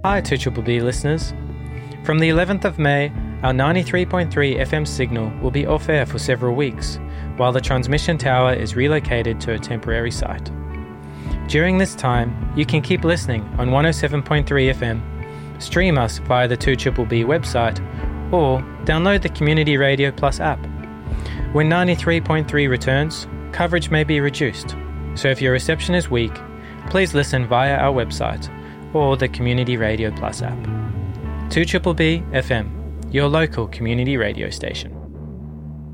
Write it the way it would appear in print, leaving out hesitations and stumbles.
Hi 2BBB listeners. From the 11th of May, our 93.3 FM signal will be off air for several weeks, while the transmission tower is relocated to a temporary site. During this time, you can keep listening on 107.3 FM, stream us via the 2BBB website, or download the Community Radio Plus app. When 93.3 returns, coverage may be reduced, so if your reception is weak, please listen via our website or the Community Radio Plus app. 2BBB FM, your local community radio station.